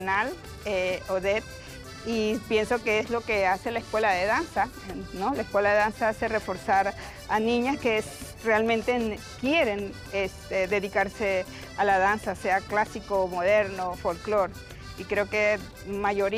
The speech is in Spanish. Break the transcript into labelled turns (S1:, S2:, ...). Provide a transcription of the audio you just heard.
S1: Odette, y pienso que es lo que hace la escuela de danza, ¿no? La escuela de danza hace reforzar a niñas que realmente quieren dedicarse a la danza, sea clásico, moderno, folclore, y creo que mayoría